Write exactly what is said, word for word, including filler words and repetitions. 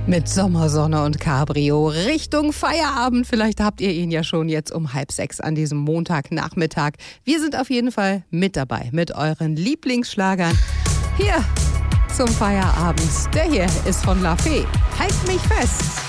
Mit Sommersonne und Cabrio Richtung Feierabend. Vielleicht habt ihr ihn ja schon jetzt um halb sechs an diesem Montagnachmittag. Wir sind auf jeden Fall mit dabei mit euren Lieblingsschlagern hier zum Feierabend. Der hier ist von La Fee. Halt mich fest.